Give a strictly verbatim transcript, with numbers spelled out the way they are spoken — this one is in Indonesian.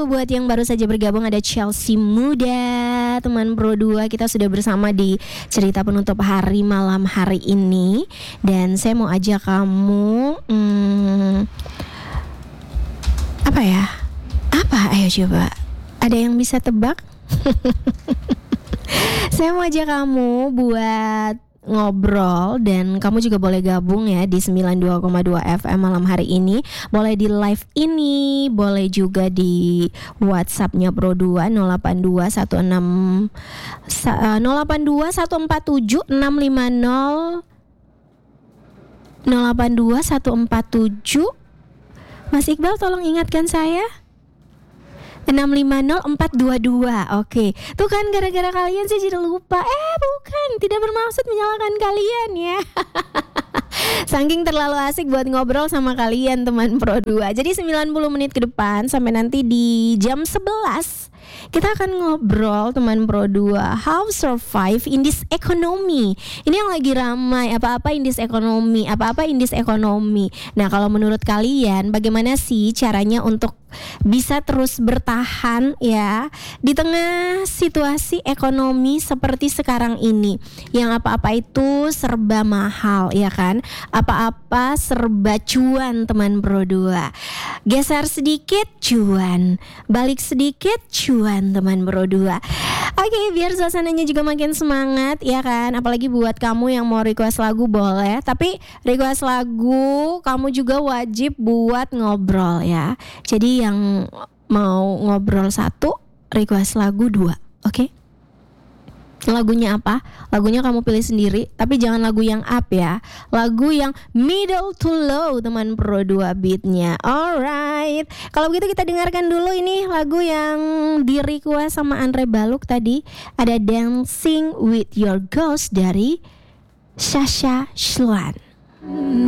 buat yang baru saja bergabung, ada Chelsea Muda, teman Pro dua. Kita sudah bersama di cerita penutup hari malam hari ini. Dan saya mau ajak kamu hmm, Apa ya? Apa? Ayo coba. Ada yang bisa tebak? Saya mau ajak kamu buat ngobrol, dan kamu juga boleh gabung ya di sembilan puluh dua koma dua F M malam hari ini. Boleh di live ini, boleh juga di WhatsApp-nya Pro dua nol delapan dua satu enam nol delapan dua satu empat tujuh enam lima nol nol delapan dua satu empat tujuh. Mas Iqbal tolong ingatkan saya. enam lima nol empat dua dua. Oke. Tuh kan gara-gara kalian sih jadi lupa. Eh bukan, tidak bermaksud menyalahkan kalian ya. Saking terlalu asik buat ngobrol sama kalian teman Pro dua. Jadi sembilan puluh menit ke depan sampai nanti di jam sebelas kita akan ngobrol teman Pro dua, how survive in this economy. Ini yang lagi ramai, apa-apa in this economy, apa-apa in this economy. Nah, kalau menurut kalian bagaimana sih caranya untuk bisa terus bertahan ya di tengah situasi ekonomi seperti sekarang ini, yang apa-apa itu serba mahal ya kan, apa-apa serba cuan teman Pro dua. Geser sedikit cuan, balik sedikit cuan teman Pro dua. Oke, biar suasananya juga makin semangat ya kan. Apalagi buat kamu yang mau request lagu boleh, tapi request lagu kamu juga wajib buat ngobrol ya. Jadi yang mau ngobrol satu, request lagu dua, oke? Okay? Lagunya apa? Lagunya kamu pilih sendiri, tapi jangan lagu yang up ya. Lagu yang middle to low teman Pro dua beatnya. Alright. Kalau begitu kita dengarkan dulu ini lagu yang di request sama Andre Baluk tadi. Ada Dancing with Your Ghost dari Sasha Sloan.